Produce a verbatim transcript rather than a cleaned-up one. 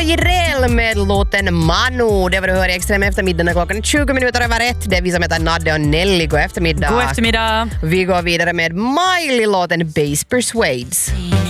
Jireel med låten Manu. Det var du hör i Extrem eftermiddag när klockan är tjugo minuter över ett. Det är vi som heter Nadde och Nelly. God eftermiddag. God eftermiddag. Vi går vidare med Miley-låten Base Persuades.